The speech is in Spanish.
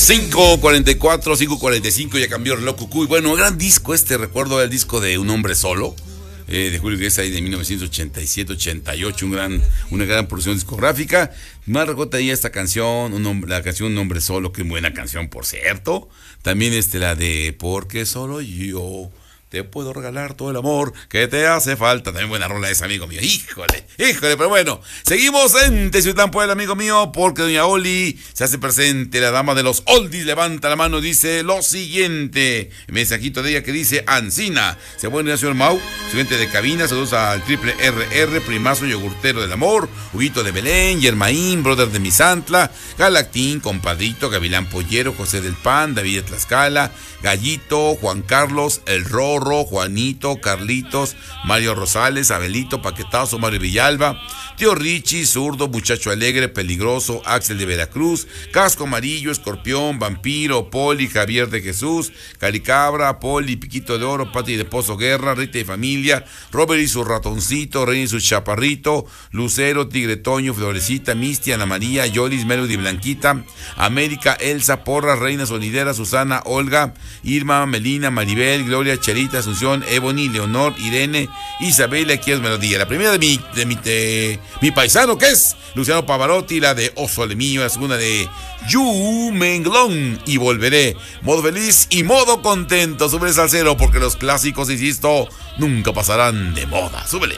5:44, 5:45, ya cambió el reloj cucú. Y bueno, gran disco recuerdo el disco de Un Hombre Solo, de Julio Iglesias, de 1987-88, una gran producción discográfica. Más recuerda ahí esta canción, la canción Un Hombre Solo, que es buena canción, por cierto. También la de Porque solo yo te puedo regalar todo el amor que te hace falta. También buena rola esa, amigo mío. Híjole, pero bueno. Seguimos en Teciutlán, Puebla, amigo mío, porque doña Oli se hace presente. La dama de los oldies levanta la mano, dice lo siguiente. Mensajito de ella que dice: Ancina, se pone el señor Mau, siguiente de cabina. Saludos al triple RR, primazo yogurtero del amor, Huguito de Belén, Yermaín, brother de Misantla, Galactín, compadrito, Gavilán Pollero, José del Pan, David de Tlaxcala, Gallito, Juan Carlos, El Rorro, Juanito, Carlitos, Mario Rosales, Abelito, Paquetazo, Mario Villalba, Tío Richie, Zurdo, Muchacho Alegre, Peligroso, Axel de Veracruz, Casco Amarillo, Escorpión, Vampiro, Poli, Javier de Jesús, Calicabra, Poli, Piquito de Oro, Pati de Pozo Guerra, Rita y Familia, Robert y su ratoncito, Rey y su chaparrito, Lucero, Tigre Toño, Florecita, Misty, Ana María, Yolis, Melody, Blanquita, América, Elsa, Porra, Reina Sonidera, Susana, Olga, Irma, Melina, Maribel, Gloria, Cherita, Asunción, Ebony, Leonor, Irene, Isabel, aquí es Melodía. La primera de mi paisano, que es Luciano Pavarotti, la de Osole Mío, la segunda de Yu Menglón, y Volveré. Modo feliz y modo contento. Súbele salsero, porque los clásicos, insisto, nunca pasarán de moda. Súbele.